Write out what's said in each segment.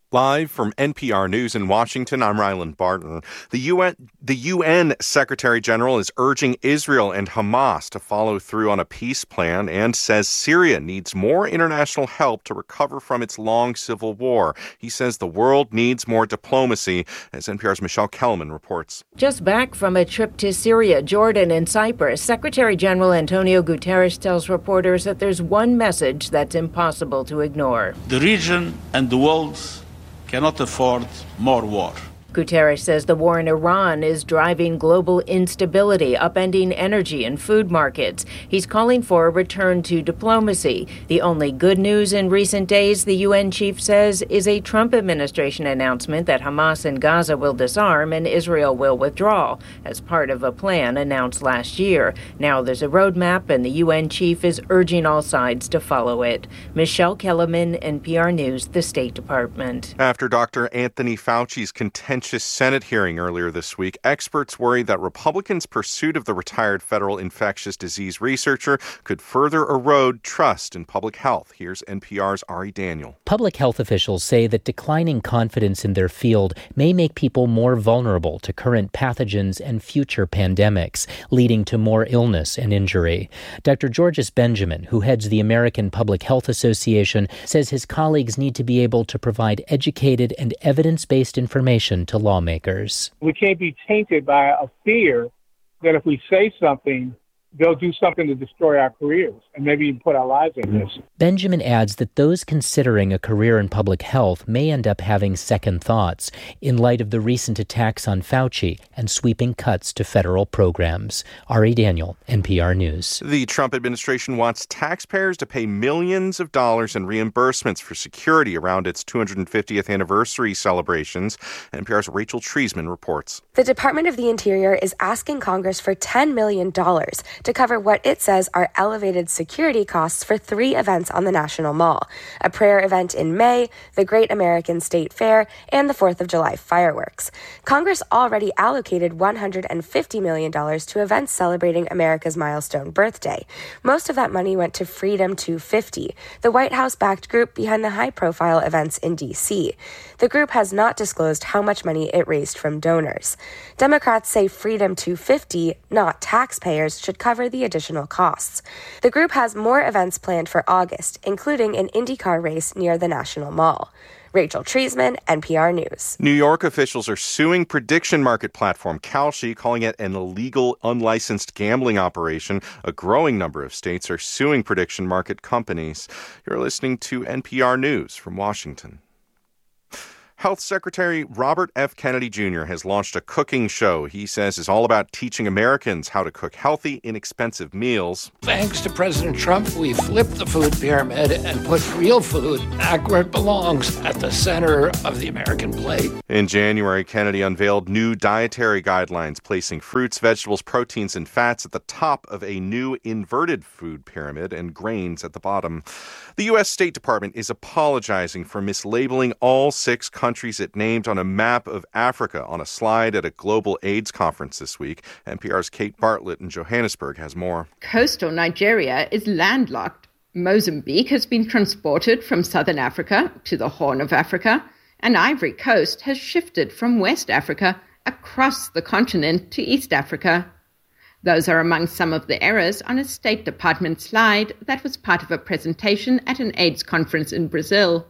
Live from NPR News in Washington, I'm Ryland Barton. The UN Secretary General is urging Israel and Hamas to follow through on a peace plan and says Syria needs more international help to recover from its long civil war. He says the world needs more diplomacy, as NPR's Michelle Kellerman reports. Just back from a trip to Syria, Jordan, and Cyprus, Secretary General Antonio Guterres tells reporters that there's one message that's impossible to ignore. The region and the world cannot afford more war. Guterres says the war in Iran is driving global instability, upending energy and food markets. He's calling for a return to diplomacy. The only good news in recent days, the UN chief says, is a Trump administration announcement that Hamas in Gaza will disarm and Israel will withdraw, as part of a plan announced last year. Now there's a roadmap, and the UN chief is urging all sides to follow it. Michelle Kellerman, NPR News, the State Department. After Dr. Anthony Fauci's contentious Senate hearing earlier this week, experts worry that Republicans' pursuit of the retired federal infectious disease researcher could further erode trust in public health. Here's NPR's Ari Daniel. Public health officials say that declining confidence in their field may make people more vulnerable to current pathogens and future pandemics, leading to more illness and injury. Dr. Georges Benjamin, who heads the American Public Health Association, says his colleagues need to be able to provide educated and evidence-based information to lawmakers. We can't be tainted by a fear that if we say something, they'll do something to destroy our careers and maybe even put our lives at risk. Benjamin adds that those considering a career in public health may end up having second thoughts in light of the recent attacks on Fauci and sweeping cuts to federal programs. Ari Daniel, NPR News. The Trump administration wants taxpayers to pay millions of dollars in reimbursements for security around its 250th anniversary celebrations. NPR's Rachel Treisman reports. The Department of the Interior is asking Congress for $10 million to cover what it says are elevated security costs for 3 events on the National Mall: a prayer event in May, the Great American State Fair, and the 4th of July fireworks. Congress already allocated $150 million to events celebrating America's milestone birthday. Most of that money went to Freedom 250, the White House-backed group behind the high-profile events in D.C. The group has not disclosed how much money it raised from donors. Democrats say Freedom 250, not taxpayers, should cover the additional costs. The group has more events planned for August, including an IndyCar race near the National Mall. Rachel Treisman, NPR News. New York officials are suing prediction market platform Kalshi, calling it an illegal, unlicensed gambling operation. A growing number of states are suing prediction market companies. You're listening to NPR News from Washington. Health Secretary Robert F. Kennedy Jr. has launched a cooking show he says is all about teaching Americans how to cook healthy, inexpensive meals. Thanks to President Trump, we flipped the food pyramid and put real food back where it belongs, at the center of the American plate. In January, Kennedy unveiled new dietary guidelines, placing fruits, vegetables, proteins, and fats at the top of a new inverted food pyramid and grains at the bottom. The U.S. State Department is apologizing for mislabeling all 6 countries it named on a map of Africa on a slide at a global AIDS conference this week. NPR's Kate Bartlett in Johannesburg has more. Coastal Nigeria is landlocked. Mozambique has been transported from southern Africa to the Horn of Africa, and Ivory Coast has shifted from West Africa across the continent to East Africa. Those are among some of the errors on a State Department slide that was part of a presentation at an AIDS conference in Brazil.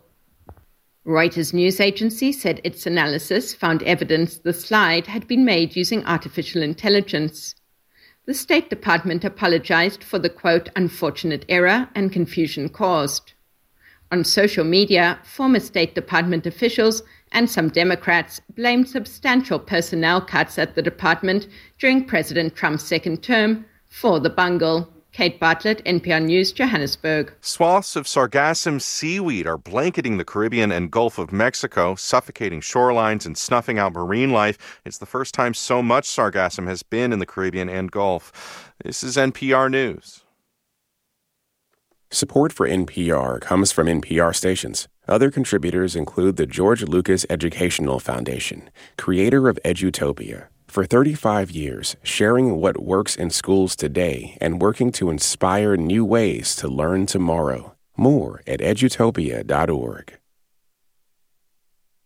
Reuters news agency said its analysis found evidence the slide had been made using artificial intelligence. The State Department apologized for the, quote, unfortunate error and confusion caused. On social media, former State Department officials and some Democrats blamed substantial personnel cuts at the department during President Trump's second term for the bungle. Kate Bartlett, NPR News, Johannesburg. Swaths of sargassum seaweed are blanketing the Caribbean and Gulf of Mexico, suffocating shorelines and snuffing out marine life. It's the first time so much sargassum has been in the Caribbean and Gulf. This is NPR News. Support for NPR comes from NPR stations. Other contributors include the George Lucas Educational Foundation, creator of Edutopia. For 35 years, sharing what works in schools today and working to inspire new ways to learn tomorrow. More at edutopia.org.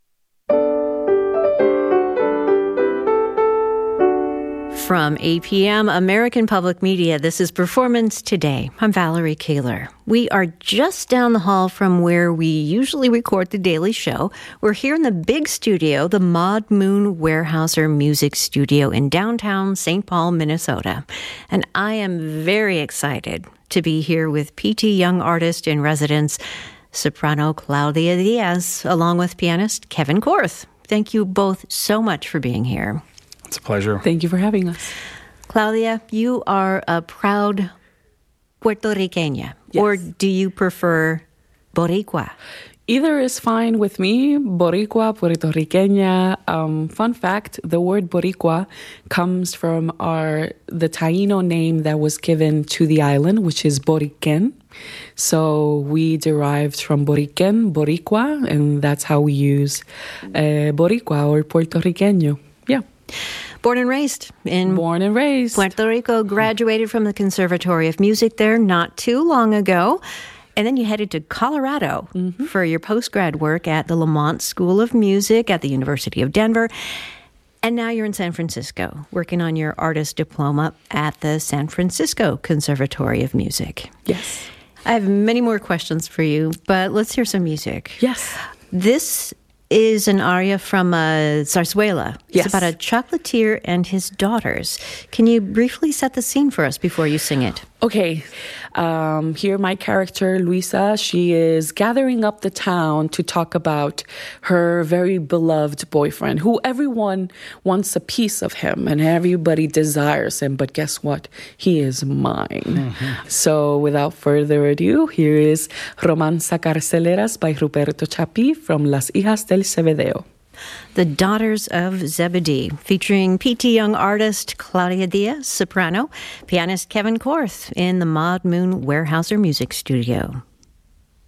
From APM, American Public Media, this is Performance Today. I'm Valerie Kaler. We are just down the hall from where we usually record The Daily Show. We're here in the big studio, the Maud Moon Weyerhaeuser Music Studio in downtown St. Paul, Minnesota. And I am very excited to be here with PT Young Artist in Residence, soprano Claudia Diaz, along with pianist Kevin Korth. Thank you both so much for being here. It's a pleasure. Thank you for having us. Claudia, you are a proud Puerto Riqueña, yes. Or do you prefer Boricua? Either is fine with me, Boricua, Puerto Riqueña. Fun fact, the word Boricua comes from the Taíno name that was given to the island, which is Boriquen. So we derived from Boriquen, Boricua, and that's how we use Boricua or Puerto Riqueño. Yeah. Born and raised Puerto Rico, graduated from the Conservatory of Music there not too long ago. And then you headed to Colorado for your postgrad work at the Lamont School of Music at the University of Denver. And now you're in San Francisco, working on your artist diploma at the San Francisco Conservatory of Music. Yes. I have many more questions for you, but let's hear some music. Yes. This is an aria from Zarzuela. Yes. It's about a chocolatier and his daughters. Can you briefly set the scene for us before you sing it? Okay. Here, my character, Luisa, she is gathering up the town to talk about her very beloved boyfriend, who everyone wants a piece of him and everybody desires him. But guess what? He is mine. So without further ado, here is Romanza Carceleras by Ruperto Chapi from Las Hijas del Zebedeo. The Daughters of Zebedee, featuring PT Young artist Claudia Diaz, soprano, pianist Kevin Korth in the Maud Moon Weyerhaeuser Music Studio.